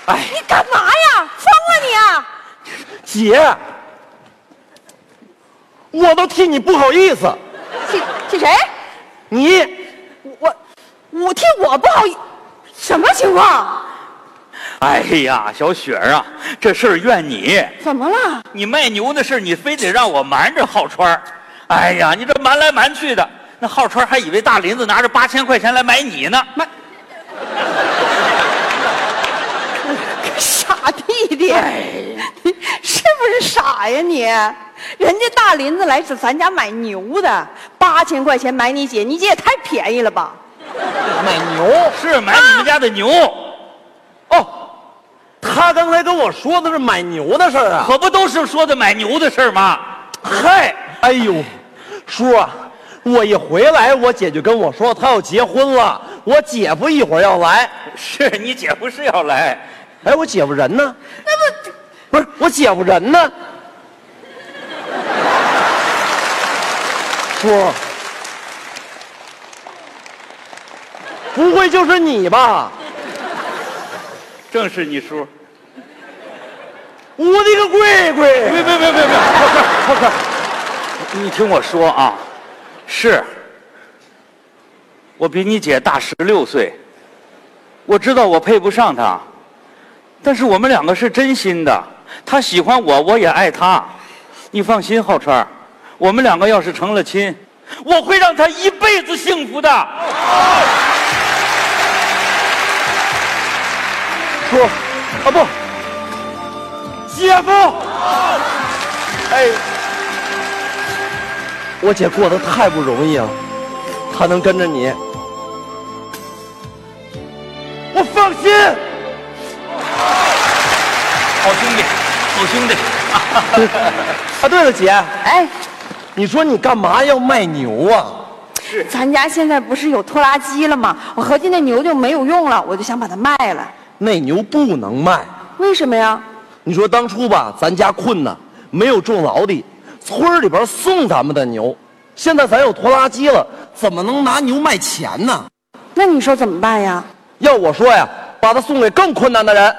哎， 你干嘛呀？疯了你啊！ 姐，我都替你不好意思。 替谁？ 你， 我替我不好意，什么情况？ 哎呀，小雪啊，这事儿怨你。 怎么了？ 你卖牛的事你非得让我瞒着浩川。哎呀，你这瞒来瞒去的，那浩川还以为大林子拿着8000块钱来买你呢。 傻弟弟，是不是傻呀你？人家大林子来咱家买牛的，8000块钱买你姐，你姐也太便宜了吧？ 买牛是买你们家的牛。 哦，他刚才跟我说的是买牛的事儿啊。 可不都是说的买牛的事儿吗？ 嗨，哎呦，叔啊，我一回来，我姐就跟我说她要结婚了，我姐夫一会儿要来。 是你姐夫是要来。 哎，我姐夫人呢？那不是我姐夫人呢？叔，不会就是你吧？ 正是你叔。 我的个乖乖！ 别，浩川，你听我说啊，是我比你姐大16岁，我知道我配不上她，但是我们两个是真心的，她喜欢我，我也爱她。你放心，浩川，我们两个要是成了亲，我会让她一辈子幸福的。 叔，啊不，姐夫，哎，我姐过得太不容易了，她能跟着你，我放心。 好兄弟，好兄弟。 啊，对了，姐， 哎， 你说你干嘛要卖牛啊？ 咱家现在不是有拖拉机了吗？我合计那牛就没有用了，我就想把它卖了。 那牛不能卖。 为什么呀？ 你说当初吧，咱家困难，没有种劳力，村里边送咱们的牛，现在咱有拖拉机了，怎么能拿牛卖钱呢？ 那你说怎么办呀？ 要我说呀，把它送给更困难的人。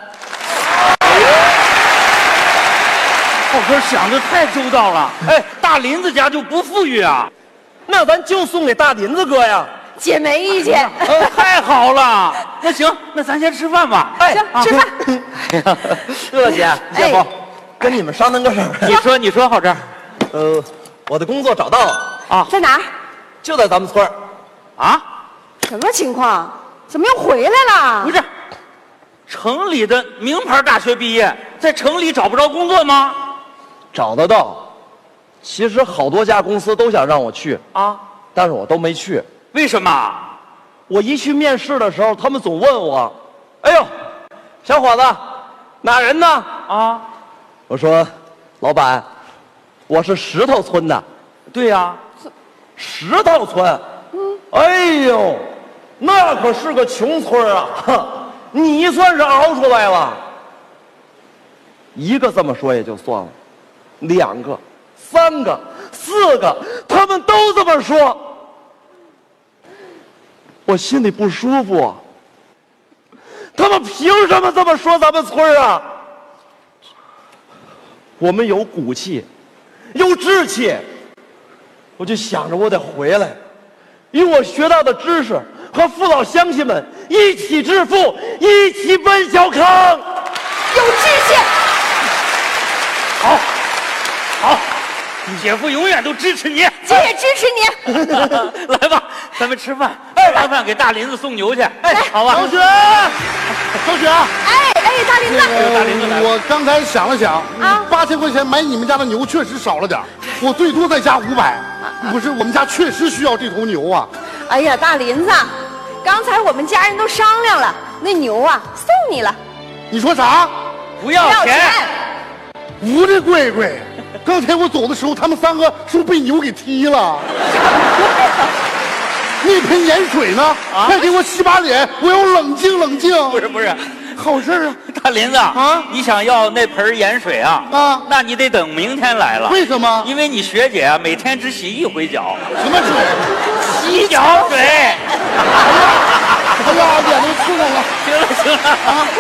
浩哥想的太周到了。哎，大林子家就不富裕啊。 那咱就送给大林子哥呀。 姐没意见。 太好了，那行，那咱先吃饭吧。 哎， 行，吃饭。 哎呀，对了，姐夫，跟你们商量个事儿。 你说，浩川。 我的工作找到了啊， 在哪儿？ 就在咱们村儿。 啊？ 什么情况？怎么又回来了？ 不是，城里的名牌大学毕业，在城里找不着工作吗？ 找得到。其实好多家公司都想让我去啊， 但是我都没去。 为什么？ 我一去面试的时候，他们总问我：“哎呦，小伙子，哪人呢？” 啊， 我说：“老板，我是石头村的。” 对呀， 石头村。哎呦，那可是个穷村啊！哼，你算是熬出来了。一个这么说也就算了，2个、3个、4个，他们都这么说。我心里不舒服啊！他们凭什么这么说咱们村啊？我们有骨气，有志气，我就想着我得回来，与我学到的知识和父老乡亲们一起致富，一起奔小康。 有志气。 好，你姐夫永远都支持你， 姐也支持你。 来吧，咱们吃饭，吃完饭给大林子送牛去。哎，好吧。 小雪， 大林子， 大林子来了。 我刚才想了想，8000块钱买你们家的牛确实少了点，我最多再加500。不是，我们家确实需要这头牛啊。 哎呀，大林子，刚才我们家人都商量了，那牛啊送你了。 你说啥？ 不要钱。 我的乖乖！刚才我走的时候，他们3个是不是被牛给踢了？那盆盐水呢？快给我洗把脸，我要冷静冷静。 不是， 好事啊！ 大林子啊， 你想要那盆盐水啊？ 啊， 那你得等明天来了。 为什么？ 因为你学姐啊，每天只洗1回脚。 什么水？ 洗脚水。 哎呀，脸都刺痛了。 行了啊。